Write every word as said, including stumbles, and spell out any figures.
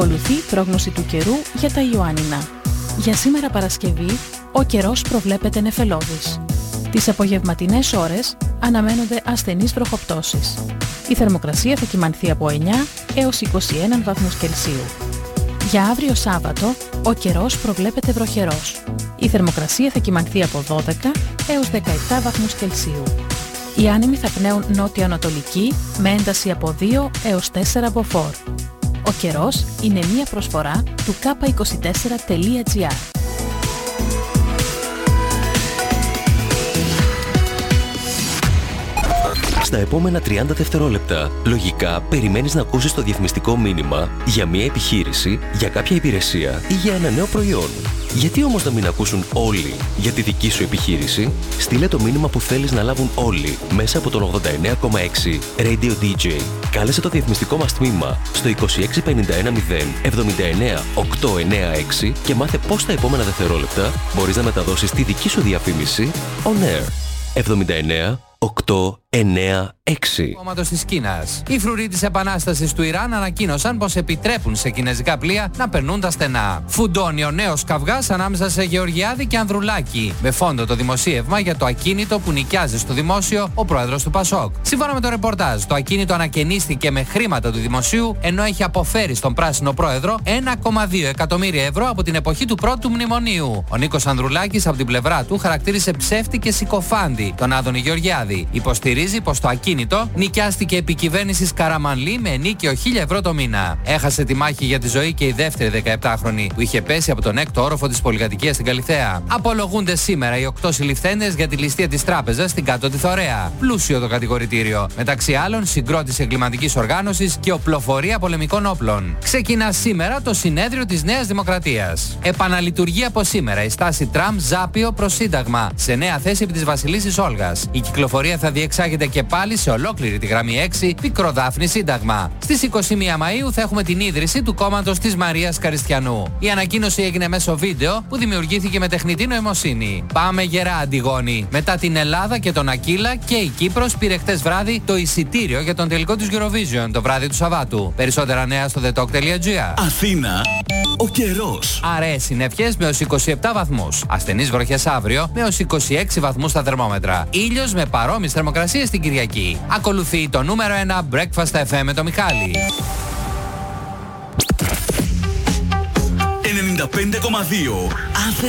Ακολουθεί πρόγνωση του καιρού για τα Ιωάννινα. Για σήμερα Παρασκευή, ο καιρός προβλέπεται νεφελώδης. Τις απογευματινές ώρες αναμένονται ασθενείς βροχοπτώσεις. Η θερμοκρασία θα κυμανθεί από εννιά έως είκοσι ένα βαθμούς Κελσίου. Για αύριο Σάββατο, ο καιρός προβλέπεται βροχερός. Η θερμοκρασία θα κυμανθεί από δώδεκα έως δεκαεπτά βαθμούς Κελσίου. Οι άνεμοι θα πνέουν νότια-ανατολική με ένταση από δύο έως τέσσερα μποφόρ. Ο καιρός είναι μία προσφορά του κάπα είκοσι τέσσερα τελεία τζι άρ. Στα επόμενα τριάντα δευτερόλεπτα, λογικά περιμένεις να ακούσεις το διαφημιστικό μήνυμα για μια επιχείρηση, για κάποια υπηρεσία ή για ένα νέο προϊόν. Γιατί όμως να μην ακούσουν όλοι για τη δική σου επιχείρηση? Στείλε το μήνυμα που θέλεις να λάβουν όλοι μέσα από τον ογδόντα εννέα κόμμα έξι Radio ντι τζέι. Κάλεσε το διαφημιστικό μας τμήμα στο είκοσι έξι πενήντα ένα μηδέν εβδομήντα εννέα οκτακόσια ενενήντα έξι και μάθε πώς τα επόμενα δευτερόλεπτα μπορείς να μεταδώσεις τη δική σου διαφήμιση on air. εβδομήντα εννέα οκτακόσια ενενήντα έξι. Κόμματος της Κίνας. Οι φρουροί της Επανάστασης του Ιράν ανακοίνωσαν πως επιτρέπουν σε κινέζικα πλοία να περνούν τα στενά. Φουντώνει ο νέος καυγάς ανάμεσα σε Γεωργιάδη και Ανδρουλάκη, με φόντο το δημοσίευμα για το ακίνητο που νοικιάζει στο δημόσιο ο πρόεδρος του Πασόκ. Σύμφωνα με το ρεπορτάζ, το ακίνητο ανακαινίστηκε με χρήματα του δημοσίου, ενώ έχει αποφέρει στον πράσινο πρόεδρο ένα κόμμα δύο εκατομμύρια ευρώ από την εποχή του πρώτου μνημονίου. Ο Νίκος Ανδρουλάκης από την πλευρά του χαρακτήρισε ψεύτη και συκοφάντη τον Άδωνη Γεωργιάδη. Υποστηρίζει πως το ακίνητο νοικιάστηκε επί κυβέρνησης Καραμανλή με ενίκιο χίλια ευρώ το μήνα. Έχασε τη μάχη για τη ζωή και η δεύτερη δεκαεπτάχρονη που είχε πέσει από τον έκτο όροφο της πολυκατοικίας στην Καλιθέα. Απολογούνται σήμερα οι οκτώ συλληφθέντες για τη ληστεία της τράπεζας στην Κάτω τη Θωρέα. Πλούσιο το κατηγορητήριο. Μεταξύ άλλων, συγκρότηση εγκληματικής οργάνωσης και οπλοφορία πολεμικών όπλων. Ξεκινά σήμερα το συνέδριο της Νέας Δημοκρατίας. Επαναλειτουργεί από σήμερα η στάση Τραμπ Ζάπιο προς Σύνταγμα σε νέα θέση επί της Βασιλίσσης Όλγας. Η κυκλοφορία θα διεξάγεται και πάλι σε ολόκληρη τη γραμμή έξι Πικροδάφνη Σύνταγμα. Στις είκοσι μία Μαΐου θα έχουμε την ίδρυση του κόμματος της Μαρίας Καριστιανού. Η ανακοίνωση έγινε μέσω βίντεο που δημιουργήθηκε με τεχνητή νοημοσύνη. Πάμε γερά, Αντιγόνη. Μετά την Ελλάδα και τον Ακύλα και η Κύπρος πήρε χτες βράδυ το εισιτήριο για τον τελικό της Eurovision το βράδυ του Σαββάτου. Περισσότερα νέα στο the talk τελεία gr. Αθήνα, ο καιρός. Αραιές συννεφιές με έως είκοσι επτά βαθμούς. Ασθενείς βροχές αύριο με έως είκοσι έξι βαθμούς στα θερμόμετρα. Ήλιος με παρόμοιες θερμοκρασίες την Κυριακή. Ακολουθεί το νούμερο ένα Breakfast εφ εμ με το Μιχάλη. ενενήντα πέντε κόμμα δύο